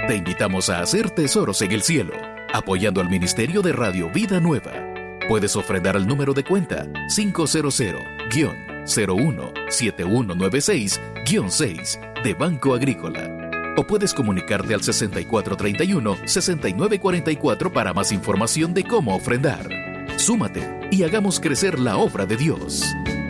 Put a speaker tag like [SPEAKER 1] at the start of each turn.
[SPEAKER 1] Te invitamos a hacer tesoros en el cielo, apoyando al Ministerio de Radio Vida Nueva. Puedes ofrendar al número de cuenta 500-017196-6 de Banco Agrícola. O puedes comunicarte al 6431-6944 para más información de cómo ofrendar. Súmate y hagamos crecer la obra de Dios.